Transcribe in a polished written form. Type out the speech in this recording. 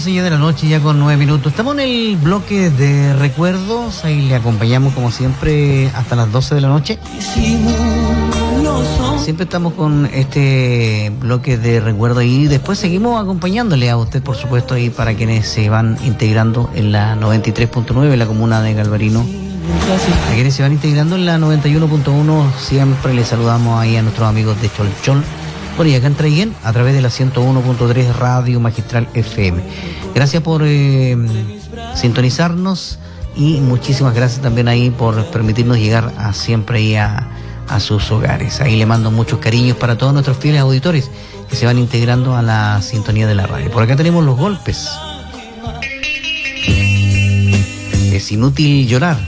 11 ya de la noche, ya con 9 minutos. Estamos en el bloque de recuerdos. Ahí le acompañamos como siempre hasta las 12 de la noche. Siempre estamos con este bloque de recuerdos y después seguimos acompañándole a usted, por supuesto, ahí para quienes se van integrando en la 93.9, en la comuna de Galvarino. A quienes se van integrando en la 91.1, siempre les saludamos ahí a nuestros amigos de Cholchol. Bueno, y acá en Traiguén, a través de la 101.3 Radio Magistral FM. Gracias por sintonizarnos y muchísimas gracias también ahí por permitirnos llegar a siempre ahí a sus hogares. Ahí le mando muchos cariños para todos nuestros fieles auditores que se van integrando a la sintonía de la radio. Por acá tenemos los golpes. Es inútil llorar.